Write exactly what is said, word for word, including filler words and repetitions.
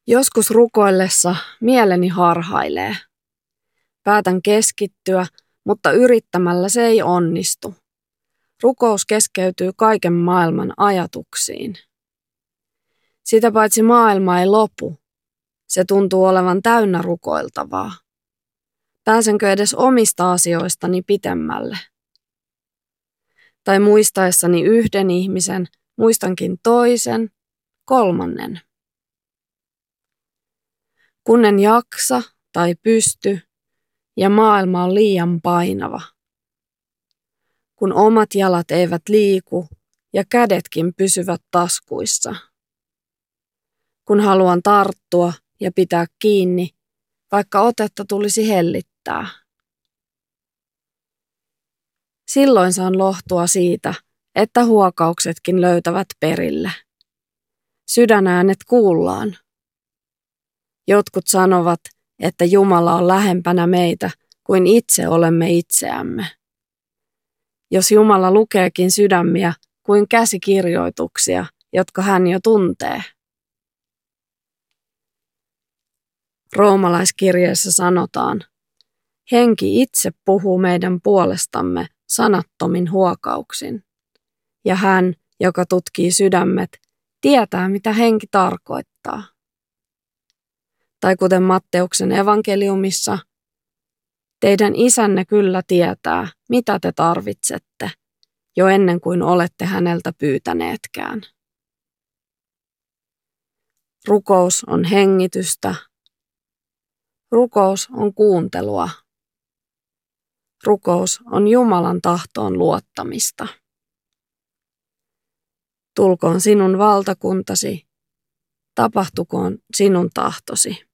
Joskus rukoillessa mieleni harhailee. Päätän keskittyä, mutta yrittämällä se ei onnistu. Rukous keskeytyy kaiken maailman ajatuksiin. Sitä paitsi maailma ei lopu. Se tuntuu olevan täynnä rukoiltavaa. Pääsenkö edes omista asioistani pitemmälle? Tai muistaessani yhden ihmisen, muistankin toisen, kolmannen. Kun en jaksa tai pysty ja maailma on liian painava. Kun omat jalat eivät liiku ja kädetkin pysyvät taskuissa. Kun haluan tarttua ja pitää kiinni, vaikka otetta tulisi hellittää. Silloin saan lohtua siitä, että huokauksetkin löytävät perille. Sydänäänet kuullaan. Jotkut sanovat, että Jumala on lähempänä meitä kuin itse olemme itseämme. Jos Jumala lukeekin sydämiä kuin käsikirjoituksia, jotka hän jo tuntee. Roomalaiskirjeessä sanotaan, henki itse puhuu meidän puolestamme sanattomin huokauksin. Ja hän, joka tutkii sydämet, tietää mitä henki tarkoittaa. Tai kuten Matteuksen evankeliumissa, teidän isänne kyllä tietää, mitä te tarvitsette, jo ennen kuin olette häneltä pyytäneetkään. Rukous on hengitystä. Rukous on kuuntelua. Rukous on Jumalan tahtoon luottamista. Tulkoon sinun valtakuntasi, tapahtukoon sinun tahtosi.